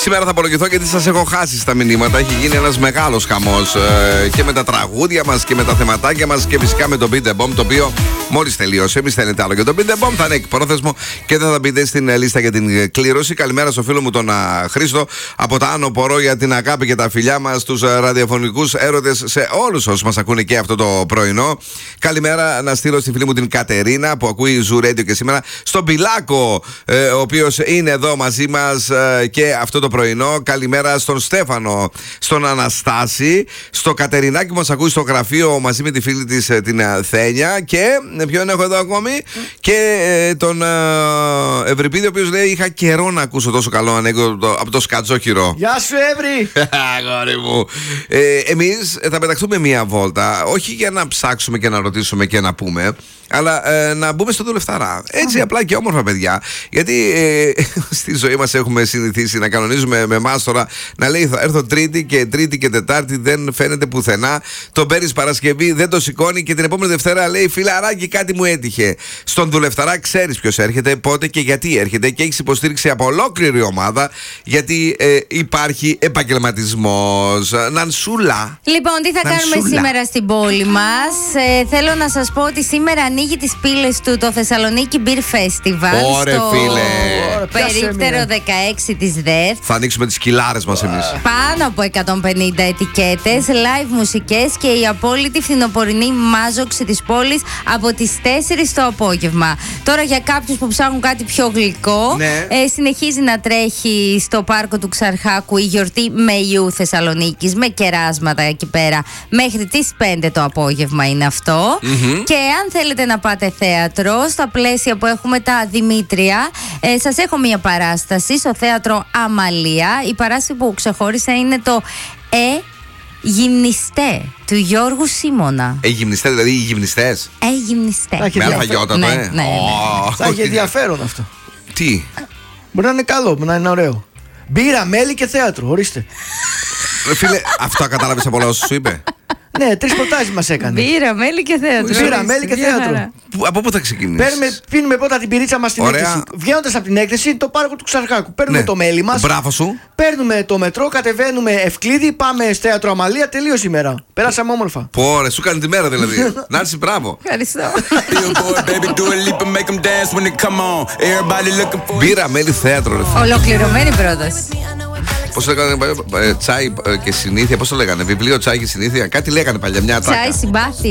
Σήμερα θα απολογηθώ γιατί σας έχω χάσει στα μηνύματα. Έχει γίνει ένας μεγάλος χαμός και με τα τραγούδια μας και με τα θεματάκια μας και φυσικά με το Beat the Bomb, το οποίο μόλις τελείωσε. Εμείς θέλετε άλλο. Και το Beat the Bomb θα είναι εκπρόθεσμο και δεν θα μπείτε στην λίστα για την κλήρωση. Καλημέρα στο φίλο μου τον Χρήστο από τα Άνω Πορώ για την αγάπη και τα φιλιά μας, τους ραδιοφωνικούς έρωτες σε όλους όσους μας ακούνε και αυτό το πρωινό. Καλημέρα να στείλω στη φίλη μου την Κατερίνα που ακούει Zoo Radio και σήμερα. Στον Πιλάκο, ο οποίος είναι εδώ μαζί μας και αυτό το πρωινό. Καλημέρα στον Στέφανο, στον Αναστάση, στο Κατερινάκι που μας ακούει στο γραφείο μαζί με τη φίλη της την Θένια. Και ποιον έχω εδώ ακόμη? Και τον Ευρυπίδη, ο οποίος λέει: είχα καιρό να ακούσω τόσο καλό ανέκδοτο από το Σκατζόχυρο. Γεια σου, Εύρη! Αγόρι μου. Εμείς θα πεταχτούμε μία βόλτα, όχι για να ψάξουμε και να ρωτήσουμε και να πούμε, αλλά να μπούμε στο Δουλευταρά. Έτσι απλά και όμορφα, παιδιά. Γιατί στη ζωή μας έχουμε συνηθίσει να κανονίζουμε με εμάς τώρα να λέει: θα έρθω Τρίτη και Τετάρτη, δεν φαίνεται πουθενά. Τον παίρνεις Παρασκευή, δεν το σηκώνει και την επόμενη Δευτέρα λέει: φιλαράκι, κάτι μου έτυχε. Στον Δουλευταρά ξέρεις ποιος έρχεται, πότε και γιατί έρχεται και έχεις υποστήριξη από ολόκληρη ομάδα, γιατί υπάρχει επαγγελματισμός. Νανσούλα. Λοιπόν, τι θα κάνουμε σήμερα στην πόλη μας? Θέλω να σας πω ότι σήμερα ανοίγει τις πύλες του το Θεσσαλονίκη Beer Festival. Ωρε φίλε. Περίπτερο 16 της ΔΕΘ. Θα ανοίξουμε τις κιλάρες μας εμείς. Πάνω από 150 ετικέτες, live μουσικές και η απόλυτη φθινοπορεινή μάζοξη της πόλης από τις 4 το απόγευμα. Τώρα για κάποιους που ψάχνουν κάτι πιο γλυκό, ναι. Συνεχίζει να τρέχει στο πάρκο του Ξαρχάκου η γιορτή Μεϊού Θεσσαλονίκης με κεράσματα εκεί πέρα. Μέχρι τις 5 το απόγευμα είναι αυτό. Και αν θέλετε να πάτε θέατρο, στα πλαίσια που έχουμε τα Δημήτρια, σας έχω μια παράσταση στο θέατρο Αμαλία. Η παράσταση που ξεχώρισα είναι το Γυμνιστέ του Γιώργου Σίμωνα. Γυμνιστέ, δηλαδή οι γυμνιστές. Γυμνιστέ. Με αλφαγιότατο, ναι. Θα έχει ενδιαφέρον αυτό. Τι? Μπορεί να είναι καλό, να είναι ωραίο. Μπύρα, μέλι και θέατρο, ορίστε. Φίλε, αυτό κατάλαβες από όλα όσα σου είπε? Ναι, 3 προτάσεις μας έκανε. Μπύρα, μέλι και θέατρο. Μπύρα, μέλι και θέατρο. Από πού θα ξεκινήσεις? Πίνουμε πρώτα την πυρίτσα μας στην έκθεση. Βγαίνοντας από την έκθεση, το πάρκο του Ξαρχάκου. Παίρνουμε το μέλι μας. Μπράβο σου. Παίρνουμε το μετρό, κατεβαίνουμε Ευκλήδη, πάμε στο θέατρο Αμαλία. Τελείωσε η μέρα. Πέρασαμε όμορφα. Πόρε, σου κάνει τη μέρα δηλαδή. Νάνση, μπράβο. Ευχαριστώ. Μπύρα, μέλι, θέατρο, ρε φίλε. Ολοκληρωμένη πρόταση. Πώς το λέγανε, τσάι και συνήθεια, πώς το λέγανε, βιβλίο, τσάι και συνήθεια. Κάτι λέγανε παλιά, μια τάκα. Τσάι, συμπάθεια.